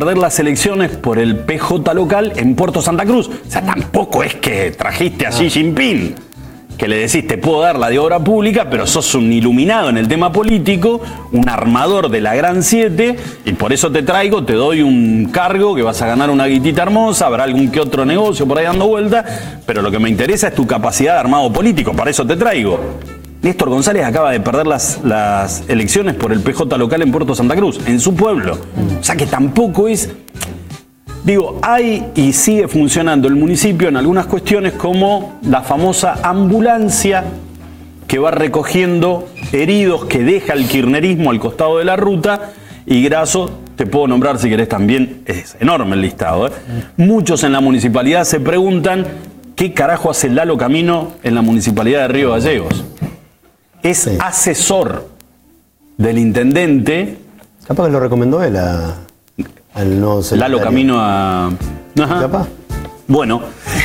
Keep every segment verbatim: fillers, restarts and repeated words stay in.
perder las elecciones por el P J local en Puerto Santa Cruz. O sea, tampoco es que trajiste a Xi Jinping, que le decís te puedo dar la de obra pública, pero sos un iluminado en el tema político, un armador de la Gran Siete, y por eso te traigo, te doy un cargo que vas a ganar una guitita hermosa, habrá algún que otro negocio por ahí dando vuelta, pero lo que me interesa es tu capacidad de armado político, para eso te traigo. Néstor González acaba de perder las, las elecciones por el P J local en Puerto Santa Cruz, en su pueblo. O sea que tampoco es... Digo, hay y sigue funcionando el municipio en algunas cuestiones como la famosa ambulancia que va recogiendo heridos que deja el kirchnerismo al costado de la ruta, y Grasso, te puedo nombrar si querés también, es enorme el listado, ¿eh? Muchos en la municipalidad se preguntan qué carajo hace Lalo Camino en la municipalidad de Río Gallegos. Es sí. asesor del intendente. Capaz que lo recomendó él a, al nuevo secretario. Lalo Camino a... Ajá. Capaz. Bueno,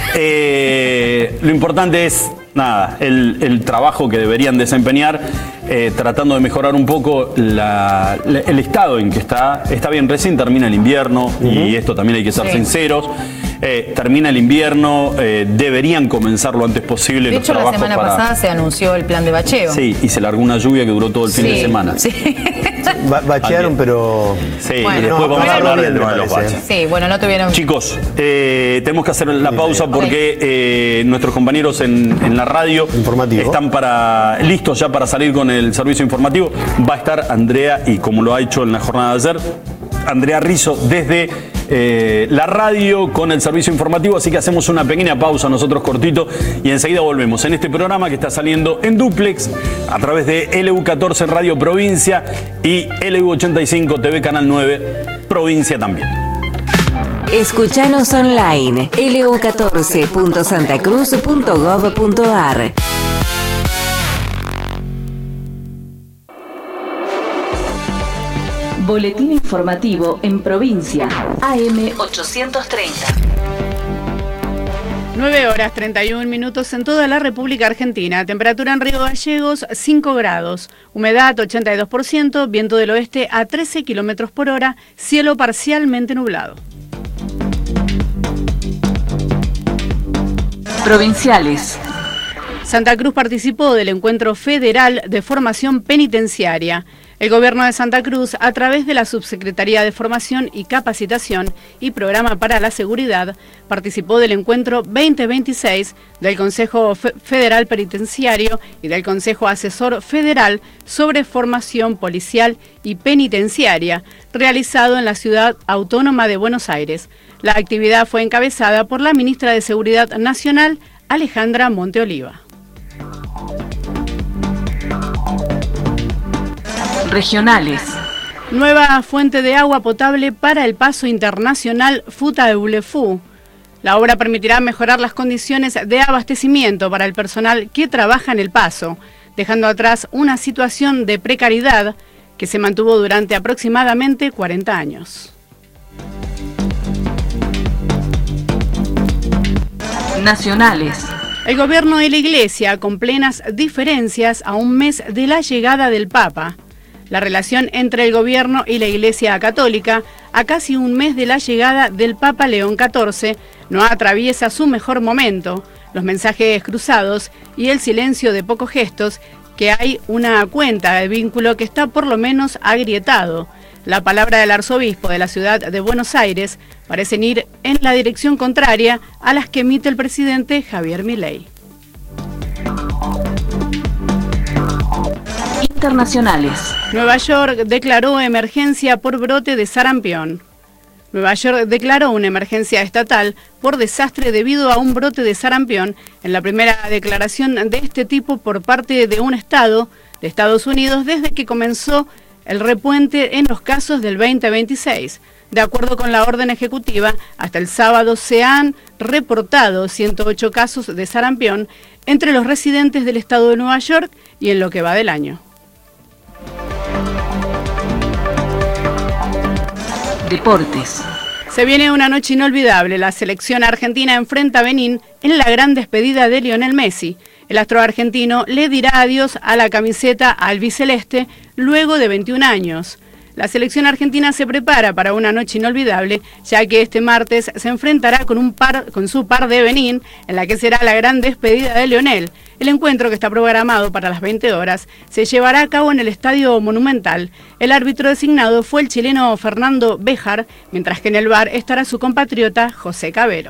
eh, lo importante es, nada, el, el trabajo que deberían desempeñar, eh, tratando de mejorar un poco la, la, el estado en que está. Está bien, recién termina el invierno, uh-huh. y esto también hay que ser sí. sinceros. Eh, termina el invierno, eh, deberían comenzar lo antes posible. De los hecho, la semana para... pasada se anunció el plan de bacheo. Sí, y se largó una lluvia que duró todo el sí, fin de semana. Sí. Ba bachearon, pero... Sí, bueno, y después no, vamos a hablar del tema de los baches. Sí, bueno, no tuvieron... Chicos, eh, tenemos que hacer la pausa porque eh, nuestros compañeros en, en la radio informativo. están para listos ya para salir con el servicio informativo. Va a estar Andrea, y como lo ha hecho en la jornada de ayer, Andrea Rizzo desde eh, la radio con el servicio informativo, así que hacemos una pequeña pausa nosotros cortito y enseguida volvemos en este programa que está saliendo en duplex a través de L U catorce Radio Provincia y L U ochenta y cinco T V Canal nueve Provincia también. Escuchanos online L U catorce punto santacruz punto gov punto ar. Boletín informativo en provincia. A M ochocientos treinta. nueve horas treinta y un minutos en toda la República Argentina. Temperatura en Río Gallegos, cinco grados. Humedad, ochenta y dos por ciento. Viento del oeste a trece kilómetros por hora. Cielo parcialmente nublado. Provinciales. Santa Cruz participó del Encuentro Federal de Formación Penitenciaria. El Gobierno de Santa Cruz, a través de la Subsecretaría de Formación y Capacitación y Programa para la Seguridad, participó del Encuentro veinte veintiséis del Consejo Federal Penitenciario y del Consejo Asesor Federal sobre Formación Policial y Penitenciaria, realizado en la Ciudad Autónoma de Buenos Aires. La actividad fue encabezada por la Ministra de Seguridad Nacional, Alejandra Monteoliva. Regionales. Nueva fuente de agua potable para el paso internacional Futaleufú. La obra permitirá mejorar las condiciones de abastecimiento para el personal que trabaja en el paso, dejando atrás una situación de precariedad que se mantuvo durante aproximadamente cuarenta años. Nacionales. El gobierno y la Iglesia con plenas diferencias a un mes de la llegada del Papa. La relación entre el gobierno y la Iglesia Católica, a casi un mes de la llegada del Papa León catorce, no atraviesa su mejor momento. Los mensajes cruzados y el silencio de pocos gestos, que hay una cuenta de vínculo que está por lo menos agrietado. La palabra del arzobispo de la ciudad de Buenos Aires parecen ir en la dirección contraria a las que emite el presidente Javier Milei. Internacionales. Nueva York declaró emergencia por brote de sarampión. Nueva York declaró una emergencia estatal por desastre debido a un brote de sarampión, en la primera declaración de este tipo por parte de un estado de Estados Unidos desde que comenzó el repuente en los casos del veinte veintiséis. De acuerdo con la orden ejecutiva, hasta el sábado se han reportado ciento ocho casos de sarampión entre los residentes del estado de Nueva York y en lo que va del año. Deportes. Se viene una noche inolvidable. La selección argentina enfrenta a Benín en la gran despedida de Lionel Messi. El astro argentino le dirá adiós a la camiseta albiceleste luego de veintiún años. La selección argentina se prepara para una noche inolvidable, ya que este martes se enfrentará con, un par, con su par de Benín, en la que será la gran despedida de Lionel. El encuentro, que está programado para las veinte horas, se llevará a cabo en el Estadio Monumental. El árbitro designado fue el chileno Fernando Béjar, mientras que en el V A R estará su compatriota José Cabero.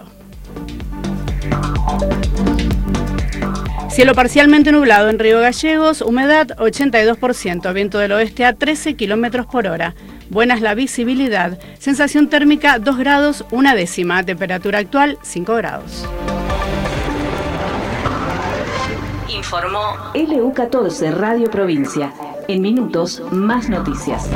Cielo parcialmente nublado en Río Gallegos, humedad ochenta y dos por ciento, viento del oeste a trece kilómetros por hora. Buena es la visibilidad, sensación térmica dos grados, una décima, temperatura actual cinco grados. Informó L U catorce Radio Provincia. En minutos, más noticias.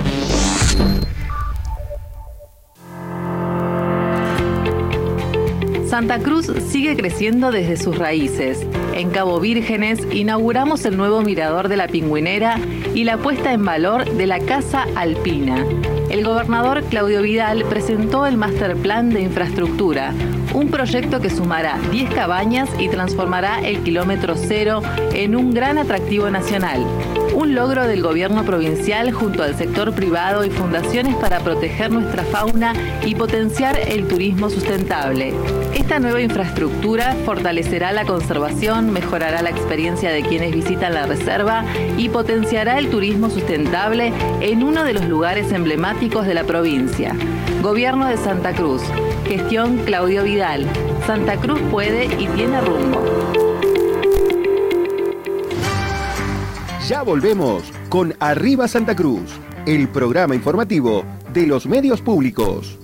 Santa Cruz sigue creciendo desde sus raíces. En Cabo Vírgenes inauguramos el nuevo mirador de la Pingüinera y la puesta en valor de la Casa Alpina. El gobernador Claudio Vidal presentó el Master Plan de Infraestructura, un proyecto que sumará diez cabañas y transformará el kilómetro cero en un gran atractivo nacional. Un logro del gobierno provincial junto al sector privado y fundaciones para proteger nuestra fauna y potenciar el turismo sustentable. Esta nueva infraestructura fortalecerá la conservación, mejorará la experiencia de quienes visitan la reserva y potenciará el turismo sustentable en uno de los lugares emblemáticos de la provincia. Gobierno de Santa Cruz. Gestión Claudio Vidal. Santa Cruz puede y tiene rumbo. Ya volvemos con Arriba Santa Cruz, el programa informativo de los medios públicos.